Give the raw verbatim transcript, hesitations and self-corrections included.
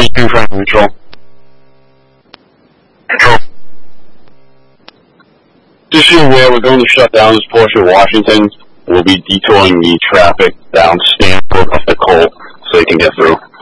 twenty-two from neutral. Control. Just so you're aware, we're going to shut down this portion of Washington. We'll be detouring the traffic down Stanford up to Cole so they can get through.